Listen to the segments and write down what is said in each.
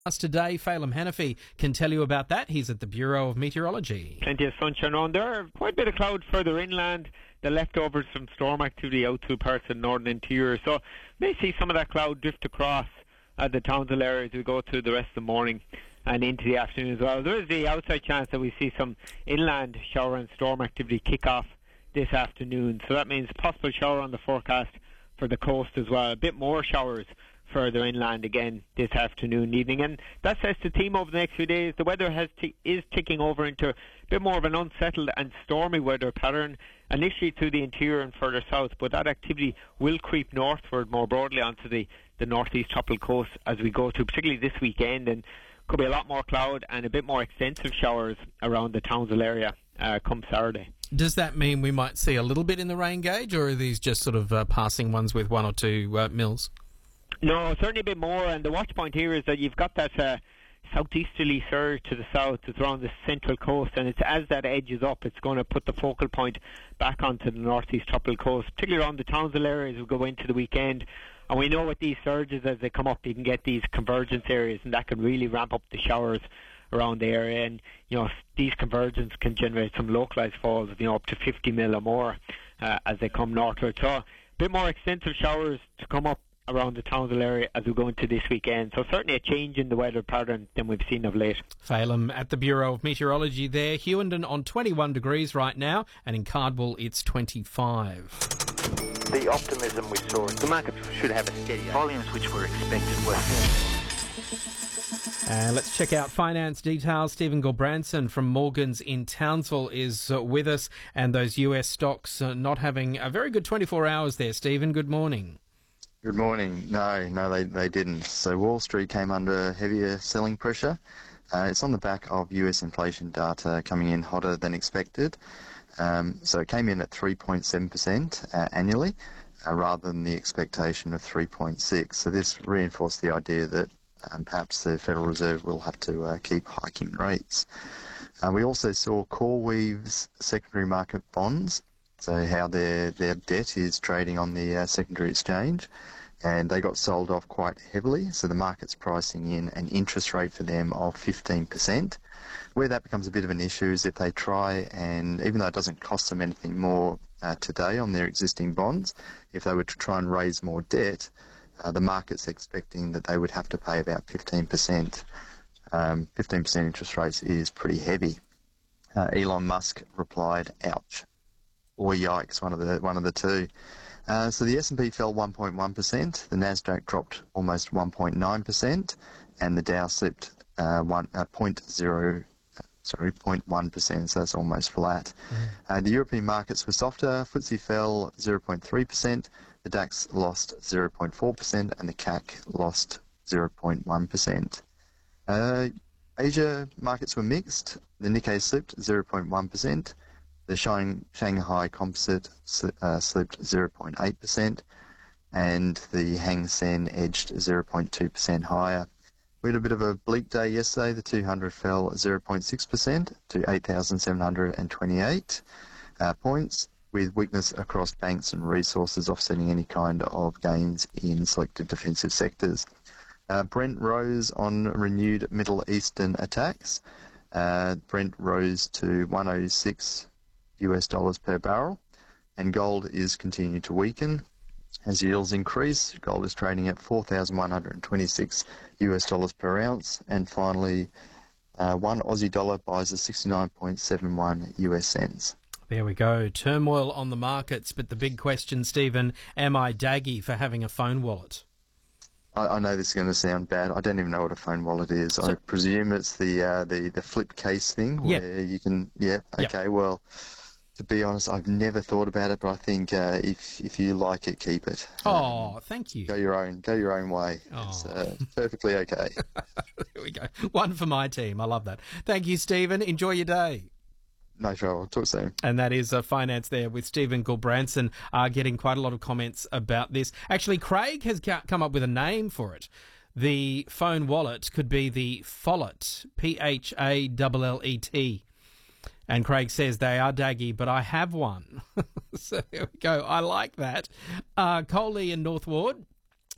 Us today, Phelim Hanafi can tell you about that. He's at the Bureau of Meteorology. Plenty of sunshine around there. Quite a bit of cloud further inland. The leftovers from storm activity out to parts of the northern interior. So may see some of that cloud drift across the Townsville area as we go through the rest of the morning and into the afternoon as well. There is the outside chance that we see some inland shower and storm activity kick off this afternoon. So that means possible shower on the forecast for the coast as well. A bit more showers further inland again this afternoon, evening, and that sets the theme over the next few days. The weather is ticking over into a bit more of an unsettled and stormy weather pattern, initially to the interior and further south, but that activity will creep northward more broadly onto the northeast tropical coast as we go to particularly this weekend, and could be a lot more cloud and a bit more extensive showers around the Townsville area come Saturday. Does that mean we might see a little bit in the rain gauge, or are these just sort of passing ones with 1 or 2 mils? No, certainly a bit more, and the watch point here is that you've got that southeasterly surge to the south. It's around the central coast, and it's as that edges up, it's going to put the focal point back onto the northeast tropical coast, particularly around the Townsville area as we go into the weekend. And we know with these surges, as they come up, you can get these convergence areas, and that can really ramp up the showers around the area. And these convergence can generate some localised falls of up to 50 mil or more as they come northward. So a bit more extensive showers to come up around the Townsville area as we go into this weekend. So certainly a change in the weather pattern than we've seen of late. Phelim at the Bureau of Meteorology there. Hewenden on 21 degrees right now, and in Cardwell it's 25. The optimism we saw, the market should have a steady volumes which were expected were. And let's check out finance details. Stephen Gulbranson from Morgans in Townsville is with us, and those US stocks not having a very good 24 hours there. Stephen, good morning. Good morning. No, they didn't. So Wall Street came under heavier selling pressure. It's on the back of US inflation data coming in hotter than expected. So it came in at 3.7% annually, rather than the expectation of 3.6%. So this reinforced the idea that perhaps the Federal Reserve will have to keep hiking rates. We also saw CoreWeave's secondary market bonds, so how their debt is trading on the secondary exchange, and they got sold off quite heavily, so the market's pricing in an interest rate for them of 15%. Where that becomes a bit of an issue is if they try, and even though it doesn't cost them anything more today on their existing bonds, if they were to try and raise more debt, the market's expecting that they would have to pay about 15%. 15% interest rates is pretty heavy. Elon Musk replied, ouch. Or yikes, one of the two. So the S&P fell 1.1%, the Nasdaq dropped almost 1.9%, and the Dow slipped 0.1%, so that's almost flat. The European markets were softer. FTSE fell 0.3%, the DAX lost 0.4%, and the CAC lost 0.1%. Asia markets were mixed. The Nikkei slipped 0.1%. The Shanghai Composite slipped 0.8%, and the Hang Seng edged 0.2% higher. We had a bit of a bleak day yesterday. The 200 fell 0.6% to 8,728 points, with weakness across banks and resources offsetting any kind of gains in selected defensive sectors. Brent rose on renewed Middle Eastern attacks. Brent rose to $106 per barrel, and gold is continuing to weaken. As yields increase, gold is trading at $4,126 per ounce, and finally, one Aussie dollar buys at 69.71 US cents. There we go. Turmoil on the markets, but the big question, Stephen, am I daggy for having a phone wallet? I know this is going to sound bad. I don't even know what a phone wallet is. I presume it's the flip case thing where you can. Yeah. Okay. Well, to be honest, I've never thought about it, but I think if you like it, keep it. Oh, thank you. Go your own way. It's perfectly okay. There we go. One for my team. I love that. Thank you, Stephen. Enjoy your day. No trouble. Talk soon. And that is finance there with Stephen Gulbranson, getting quite a lot of comments about this. Actually, Craig has come up with a name for it. The phone wallet could be the Follet, Phallet. And Craig says they are daggy, but I have one. So there we go. I like that. Coley in North Ward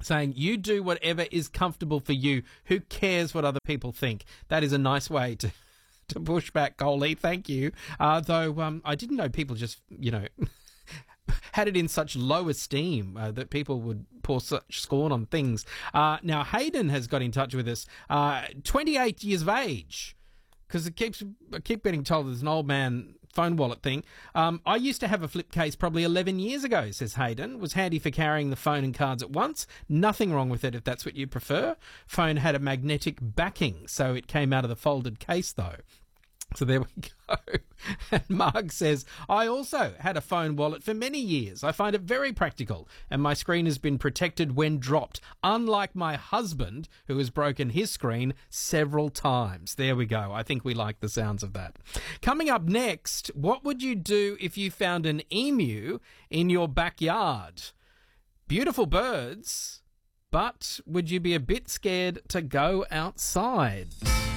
saying, you do whatever is comfortable for you. Who cares what other people think? That is a nice way to push back, Coley. Thank you. Though I didn't know people just, had it in such low esteem that people would pour such scorn on things. Now, Hayden has got in touch with us, 28 years of age, because I keep getting told there's an old man phone wallet thing. I used to have a flip case probably 11 years ago, says Hayden. It was handy for carrying the phone and cards at once. Nothing wrong with it if that's what you prefer. Phone had a magnetic backing, so it came out of the folded case, though. So there we go. And Marg says, I also had a phone wallet for many years. I find it very practical, and my screen has been protected when dropped, unlike my husband, who has broken his screen several times. There we go. I think we like the sounds of that. Coming up next, what would you do if you found an emu in your backyard? Beautiful birds, but would you be a bit scared to go outside?